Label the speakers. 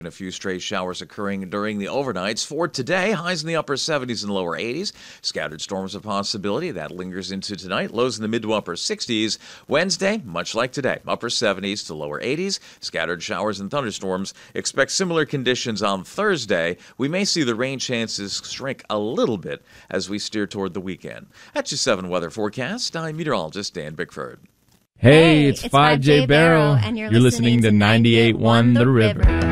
Speaker 1: And a few stray showers occurring during the overnights. For today, highs in the upper 70s and lower 80s. Scattered storms a possibility. That lingers into tonight. Lows in the mid to upper 60s. Wednesday, much like today, upper 70s to lower 80s. Scattered showers and thunderstorms. Expect similar conditions on Thursday. We may see the rain chances shrink a little bit as we steer toward the weekend. That's your 7 weather forecast. I'm meteorologist Dan Bickford.
Speaker 2: Hey, it's 5J Barrow, and you're listening to 98.1 The River.